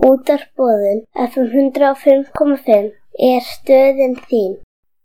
Útvarpsboðun FM 105,5 er stöðin þín.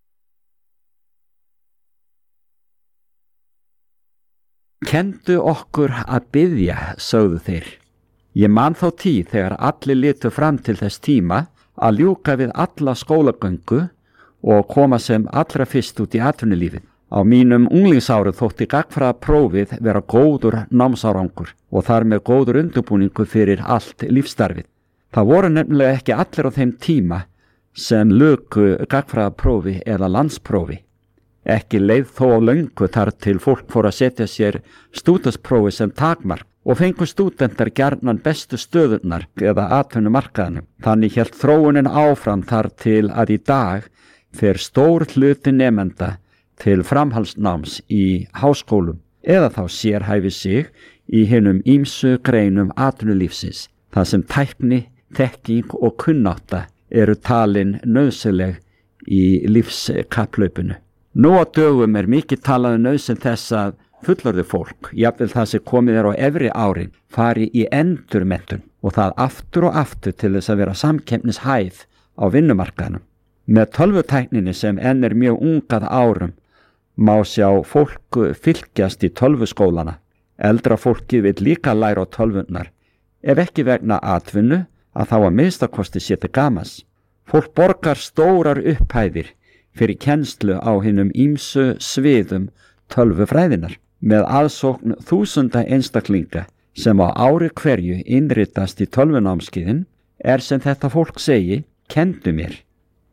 Kenndu okkur að biðja, sögðu þeir. Ég man þá tíð þegar allir litu fram til þess tíma að ljúka við alla skólagöngu og koma sem allra fyrst út í atvinnulífið. Á mínum unglingsáru þótti gagnfræðaprófið vera góður námsárangur og þar með góður undirbúningur fyrir allt lífsstarfið. Það voru nefnilega ekki allir á þeim tíma sem luku gagnfræðaprófi eða landsprófi. Ekki leið þó á löngu þar til fólk fór að setja sér stúdentsprófi sem takmark og fengu stúdentar gjarnan bestu stöðurnar eða atvinnumarkaðanum. Þannig hélt þróunin áfram þar til að í dag fer stór hluti nemenda til framhaldsnáms í háskólum eða þá sérhæfi sig í hinum ýmsu greinum atvinnulífsins, þar sem tækni, þekking og kunnátta eru talin nauðsynleg í lífskapplaupinu. Nú á dögum er mikið talað um nauðsyn þess að fullorðið fólk, jafnvel það sem komið er á efri árin, fari í endurmenntun og það aftur og aftur til þess að vera samkeppnishæf á vinnumarkaðnum. Með tölvutækninni sem enn er mjög ungað árum má sjá fólk fylgjast í tölvuskólana. Eldra fólki vil líka læra á tölvunnar, ef ekki vegna atvinnu að þá að minnstakosti sé til gamans. Fólk borgar stórar upphæðir fyrir kennslu á hinum ýmsu sviðum tölvufræðinar. Með aðsókn þúsunda einstaklinga sem á ári hverju innritast í tölvunámskeiðin er sem þetta fólk segi, kendu mér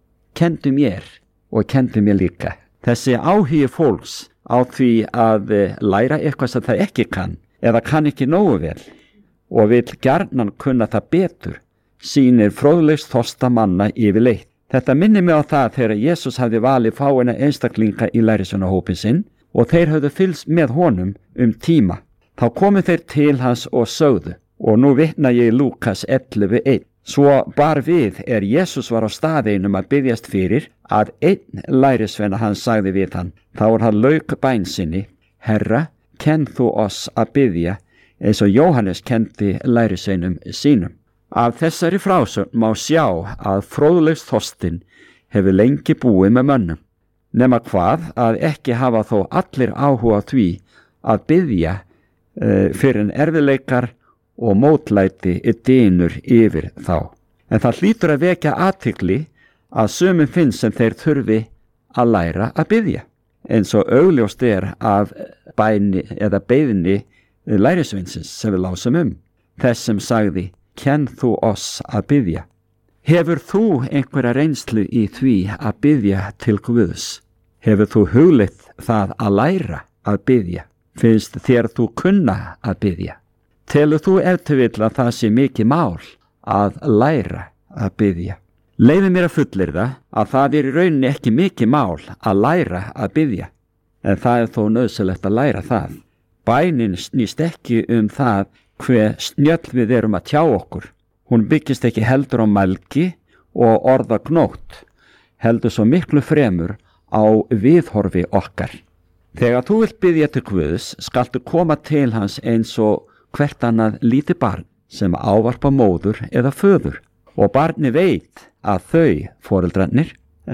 og kendu mér líka. Þessi áhugi fólks á því að læra eitthvað sem það ekki kann eða kann ekki nógu vel og vill gjarnan kunna það betur, sýnir fróðlegs þorsta manna yfirleitt. Þetta minnir mig á það þegar Jesús hafði valið fáeina einstaklinga í lærisveinahópinn sinn og þeir höfðu fylgst með honum tíma. Þá komu þeir til hans og sögðu, og nú vitna ég í Lúkas 11:1. Svo bar við Jesús var á staðeinum að biðjast fyrir að einn lærisveina hans sagði við hann, þá hann lauk bæn sinni, Herra, kenn þú oss að biðja eins og Jóhannes kenndi lærisveinum sínum. Af þessari frásögn má sjá að fróðlegs þorstinn hefur lengi búið með mönnum, nema hvað að ekki hafa þó allir áhuga því að biðja fyrir en erfiðleikar og mótlæti dynur yfir þá. En það hlýtur að vekja athygli að sumum finnst sem þeir þurfi að læra að biðja, eins og augljóst er af bæni eða beiðni lærisveinsins sem við lásum þess sem sagði, kenn þú oss að biðja. Hefur þú einhverja reynslu í því að biðja til Guðs? Hefur þú hugleitt það að læra að biðja? Finnst þér þú kunna að biðja? Telur þú ef til vill að það sé mikið mál að læra að biðja? Leyfðu mér að fullyrða að það er í rauninni ekki mikið mál að læra að biðja, en það er þó nauðsynlegt að læra það. Bænin snýst ekki það hve snjöll við erum að tjá okkur. Hún byggist ekki heldur á mælgi og orðagnótt, heldur svo miklu fremur á viðhorfi okkar. Þegar þú vilt biðja til Guðs, skaltu koma til hans eins og hvert annað lítið barn sem ávarpa móður eða föður, og barni veit að þau, foreldrarnir,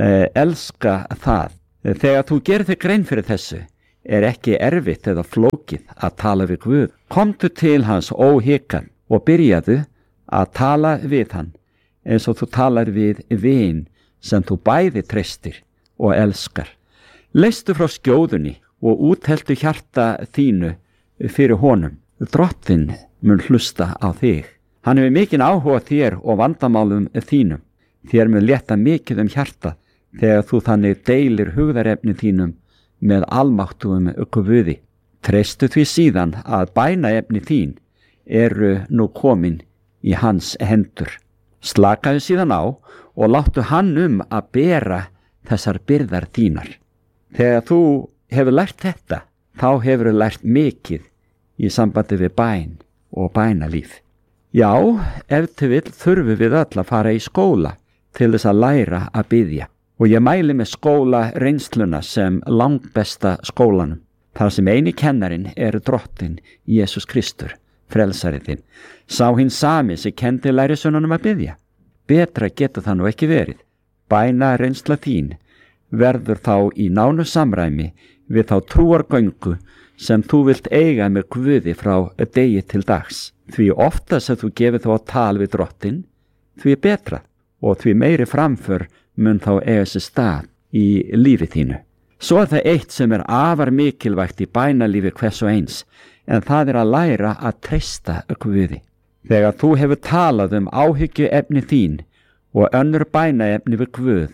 elska það. Þegar þú gerir þig grein fyrir þessu, er ekki erfitt eða flókið að tala við Guð. Komdu til hans óhikað og byrjaðu að tala við hann eins og þú talar við vin sem þú bæði treystir og elskar. Leistu frá skjóðunni og útheltu hjarta þínu fyrir honum. Drottinn mun hlusta á þig. Hann hefur mikinn áhuga þér og vandamálum þínum. Þér mun létta mikið hjarta þegar þú þannig deilir hugðarefni þínum með almáttugum Guði. Treystu því síðan að bænaefni þín eru nú komin í hans hendur. Slakaðu síðan á og láttu hann að bera þessar byrðar þínar. Þegar þú hefur lært þetta, þá hefur þú lært mikið í sambandi við bæn og bænalíf. Já, ef til vill þurfum við öll að fara í skóla til þess að læra að biðja. Og ég mæli með skóla reynsluna sem langbesta skólanum, þar sem eini kennarinn er Drottinn Jesús Kristur. frelsari þinn, sá hinn sami sem kendi lærisveinunum að biðja. Betra getur það nú ekki verið. Bæna reynsla þín verður þá í nánu samræmi við þá trúargöngu sem þú vilt eiga með Guði frá degi til dags. Því ofta sem þú gefur þá að tal við Drottin, því betra og því meiri framför mun þá eiga sér stað í lífi þínu. Svo er það eitt sem er afar mikilvægt í bænalífi hvers og eins, en það er að læra að treysta Guði. Þegar þú hefur talað áhyggjuefni þín og önnur bænaefni við Guð,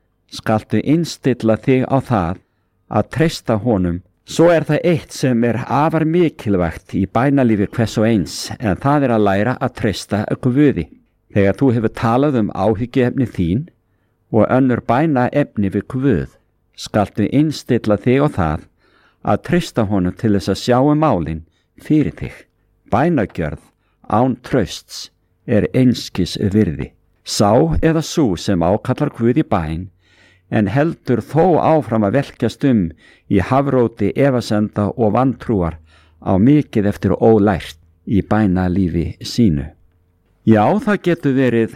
skaltu innstilla þig á það að treysta honum. Svo er það eitt sem er afar mikilvægt í bænalífi hvers og eins, en það er að læra að treysta Guði. Þegar þú hefur talað áhyggjuefni þín og önnur bænaefni við Guð, skaltu innstilla þig á það að treysta honum til þess að sjá málin fyrir þig. Bænagjörð án trausts er einskis virði. Sá eða sú sem ákallar Guð í bæn, en heldur þó áfram að velkjast í hafróti efasemda og vantrúar á mikið eftir ólært í bænalífi sínu. Já, það getur verið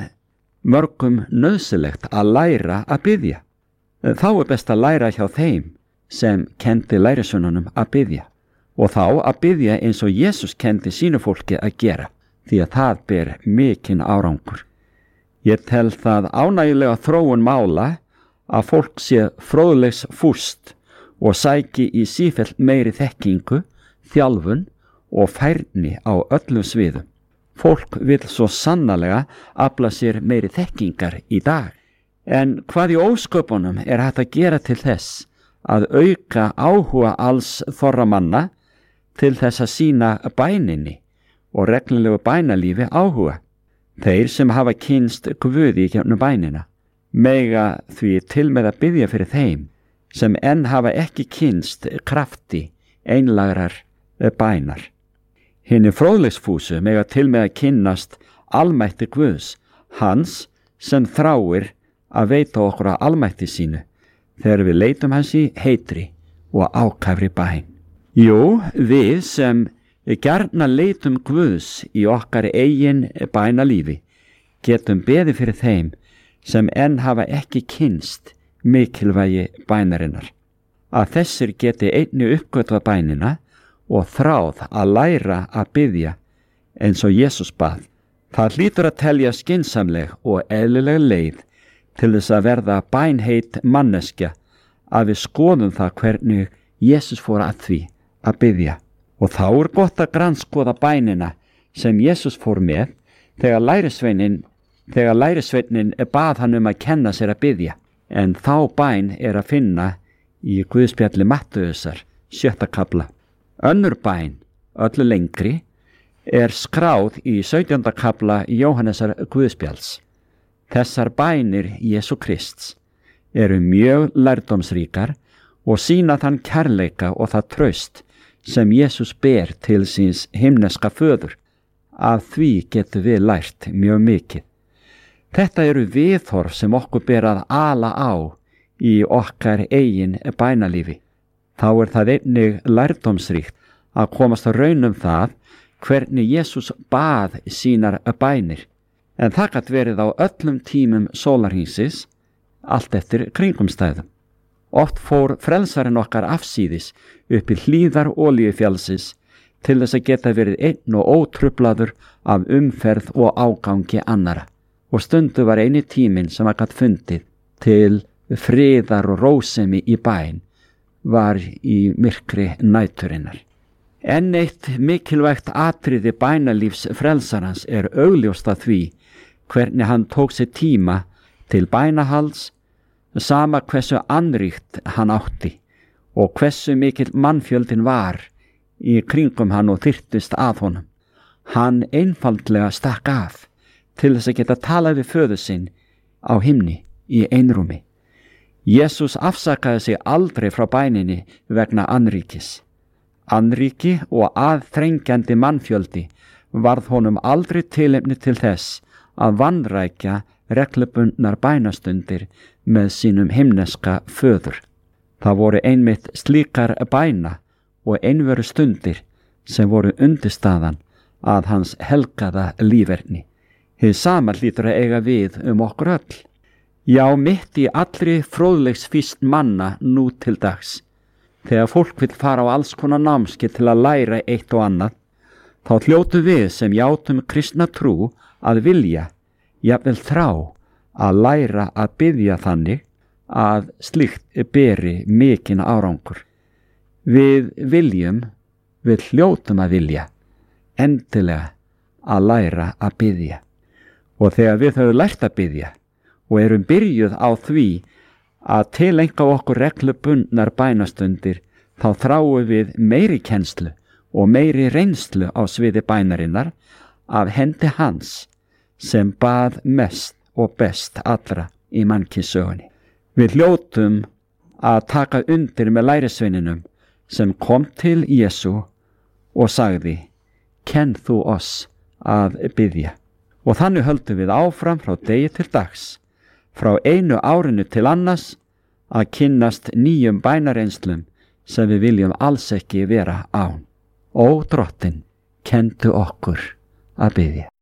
mörgum nauðsynlegt að læra að biðja. Þá er best að læra hjá þeim sem kendi lærisveinunum að biðja, og þá að biðja eins og Jesús kendi sínu fólki að gera, því að það ber mikinn árangur. Ég tel það ánægjulega þróun mála að fólk sé fróðlegs fúst og sæki í sífellt meiri þekkingu, þjálfun og færni á öllum sviðum. Fólk vil svo sannarlega afla sér meiri þekkingar í dag. En hvað í ósköpunum er hægt að gera til þess að auka áhuga alls þorra manna til þess að sýna bæninni og reglulegu bænalífi áhuga? Þeir sem hafa kynnst Guði í gegnum bænina mega því til með að biðja fyrir þeim sem enn hafa ekki kynnst krafti einlægrar bænar. Hinir fróðleiksfúsu mega til með að kynnast almætti Guðs, hans sem þráir að veita okkur að almætti sínu þegar við leitum hans í heitri og ákafri bæn. Jú, við sem gjarna leitum Guðs í okkar eigin bænalífi getum beðið fyrir þeim sem enn hafa ekki kynnst mikilvægi bænarinnar. Að þessir geti einnig uppgötvað bænina og þráð að læra að biðja eins og Jesús bað. Það hlýtur að telja skynsamleg og eðlileg leið til þess að verða bænheit manneskja að við skoðum það hvernig Jesús fór að því að biðja. Og þá er gott að grannskoða bænina sem Jesús fór með þegar lærisveinin bað hann að kenna sér að biðja. En þá bæn er að finna í Guðspjalli Mattheusar 7. kafla. Önnur bæn, öllu lengri, er skráð í 17. kafla Jóhannesar Guðspjalls. Þessar bænir Jesú Krists eru mjög lærdómsríkar og sýna þann kærleika og það traust sem Jesús ber til síns himneska föður. Af því getum við lært mjög mikið. Þetta eru viðhorf sem okkur ber að ala á í okkar eigin bænalífi. Þá er það einnig lærdómsríkt að komast að raun það hvernig Jesús bað sínar bænir. En það gat verið á öllum tímum sólarhringsins, allt eftir kringumstæðum. Oft fór frelsarinn okkar afsíðis upp í hlíðar Olíufjallsins til þess að geta verið einn og ótruflaður af umferð og ágangi annara. Og stundu var eini tíminn sem hann gat fundið til friðar og rósemi í bæn var í myrkri næturinnar. Enn eitt mikilvægt atriði bænalífs frelsarans er augljóst að því hvernig hann tók sér tíma til bænahalds, sama hversu annríkt hann átti og hversu mikill mannfjöldin var í kringum hann og þyrtist að honum. Hann einfaldlega stakk af til þess að geta talað við föður sinn á himni í einrúmi. Jesús afsakaði sig aldrei frá bæninni vegna annríkis. Annríki og aðþrengjandi mannfjöldi varð honum aldrei tilefni til þess að vanrækja reglubundnar bænastundir með sínum himneska föður. Það voru einmitt slíkar bæna og einveru stundir sem voru undirstaðan að hans helgaða líferni. Hið sama hlýtur að eiga við okkur öll. Já, mitt í allri fróðleiksfýsn manna nú til dags. Þegar fólk vill fara á alls konar námskeið til að læra eitt og annað, þá hljótum við sem játum kristna trú að vilja, jafnvel þrá, að læra að biðja þannig að slíkt beri mikinn árangur. Við hljótum að vilja, endilega að læra að biðja. Og þegar við höfum lært að biðja og erum byrjuð á því að tilenga okkur reglubundnar bænastundir, þá þráum við meiri kennslu og meiri reynslu á sviði bænarinnar af hendi hans sem bað mest og best allra í mannkynssögunni. Við hljótum að taka undir með lærisveininum sem kom til Jesú og sagði: kenn þú oss að biðja. Og þannig höldum við áfram frá degi til dags, frá einu árinu til annars, að kynnast nýjum bænareinslum sem við viljum alls ekki vera án. Ó Drottinn, kenndu okkur að biðja.